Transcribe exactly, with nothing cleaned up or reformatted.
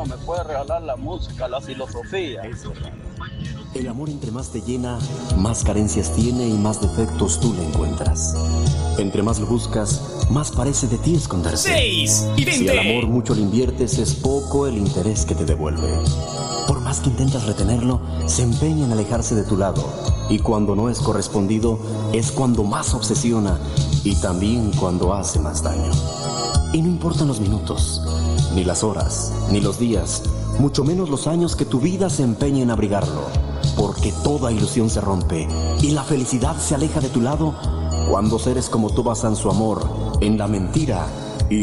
hermano, me puede regalar la música, la filosofía. Eso es raro. El amor entre más te llena, más carencias tiene y más defectos tú le encuentras. Entre más lo buscas, más parece de ti esconderse. seis y veinte. Si al amor mucho le inviertes, es poco el interés que te devuelve. Por más que intentas retenerlo, se empeña en alejarse de tu lado. Y cuando no es correspondido, es cuando más obsesiona y también cuando hace más daño. Y no importan los minutos, ni las horas, ni los días, mucho menos los años que tu vida se empeña en abrigarlo. Porque toda ilusión se rompe y la felicidad se aleja de tu lado cuando seres como tú basan su amor en la mentira